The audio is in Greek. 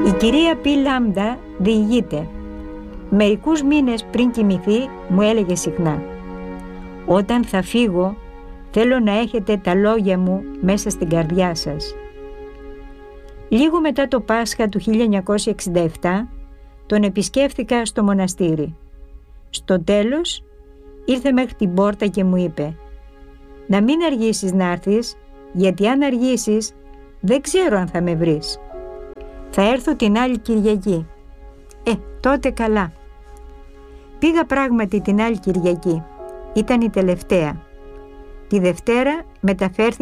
Η κυρία Πι Λάμδα διηγείται. Μερικούς μήνες πριν κοιμηθεί μου έλεγε συχνά: «Όταν θα φύγω, θέλω να έχετε τα λόγια μου μέσα στην καρδιά σας». Λίγο μετά το Πάσχα του 1967 τον επισκέφθηκα στο μοναστήρι. Στο τέλος ήρθε μέχρι την πόρτα και μου είπε: «Να μην αργήσεις να έρθεις, γιατί αν αργήσεις δεν ξέρω αν θα με βρεις. Θα έρθω την άλλη Κυριακή». Τότε καλά. Πήγα πράγματι την άλλη Κυριακή. Ήταν η τελευταία. Τη Δευτέρα μεταφέρθηκε